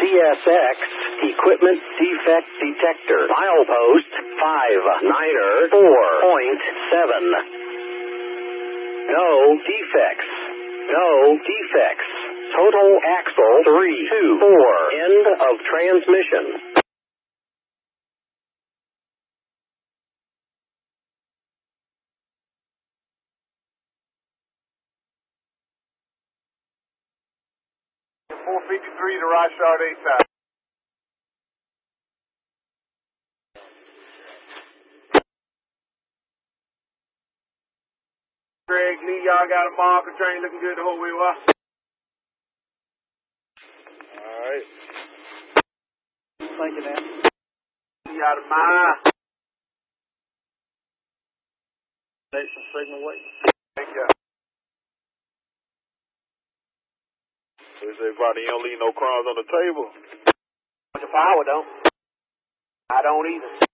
CSX Equipment Defect Detector. Milepost 59er 4.7. No defects. No defects. Total axle 324. End of transmission. .453 to Rochard 8 Greg Lee, y'all got a marker train looking good the whole way, what? Alright. Thank you, man. You got a mile. Station signal wait. Thank you. They say, buddy, you don't leave no crumbs on the table. The power don't. I don't either.